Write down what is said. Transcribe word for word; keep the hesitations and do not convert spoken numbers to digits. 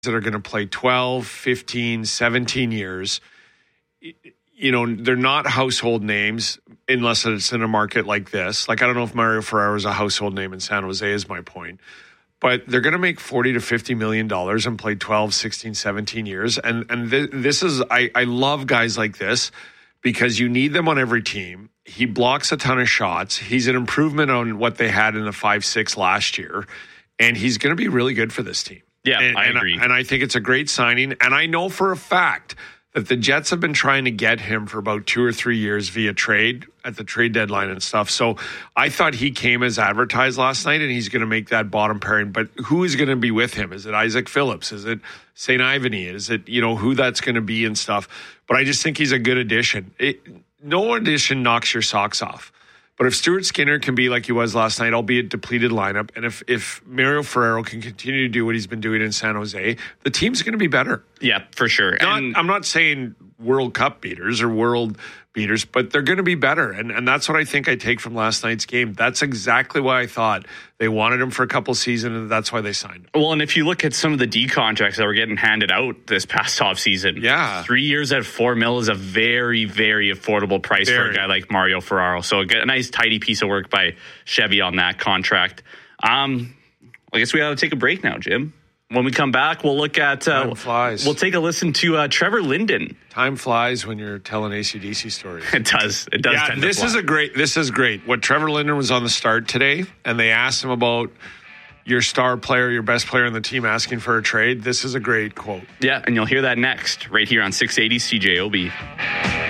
that are going to play twelve, fifteen, seventeen years. You know, they're not household names unless it's in a market like this. Like, I don't know if Mario Ferraro is a household name in San Jose is my point. But they're going to make forty to fifty million dollars and play twelve, sixteen, seventeen years. And and th- this is, I, I love guys like this because you need them on every team. He blocks a ton of shots. He's an improvement on what they had in the five six last year. And he's going to be really good for this team. Yeah, and, I and, agree. And I think it's a great signing. And I know for a fact that the Jets have been trying to get him for about two or three years via trade at the trade deadline and stuff. So I thought he came as advertised last night, and he's going to make that bottom pairing. But who is going to be with him? Is it Isaac Phillips? Is it Saint Ivany? Is it, you know, who that's going to be and stuff? But I just think he's a good addition. It, no addition knocks your socks off. But if Stuart Skinner can be like he was last night, albeit depleted lineup, and if, if Mario Ferraro can continue to do what he's been doing in San Jose, the team's going to be better. Yeah, for sure. Not, and I'm not saying World Cup beaters or world beaters, but they're going to be better. And and that's what I think I take from last night's game. That's exactly why I thought they wanted him for a couple seasons, and that's why they signed him. Well, and if you look at some of the D contracts that were getting handed out this past offseason, yeah. three years at four mil is a very, very affordable price very. for a guy like Mario Ferraro. So a nice, tidy piece of work by Chevy on that contract. Um, I guess we got to take a break now, Jim. When we come back, we'll look at... Uh, Time flies. We'll take a listen to uh, Trevor Linden. Time flies when you're telling A C D C stories. It does. It does. Yeah, tend this to fly. is a great... This is great. What Trevor Linden was on the start today, and they asked him about your star player, your best player in the team asking for a trade. This is a great quote. Yeah, and you'll hear that next, right here on six eighty C J O B.